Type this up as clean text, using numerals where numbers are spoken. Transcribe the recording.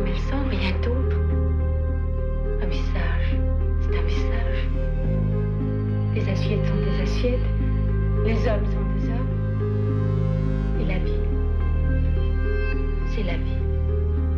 elle sent, rien d'autre. Un message, c'est un message. Les assiettes sont des assiettes. Les hommes sont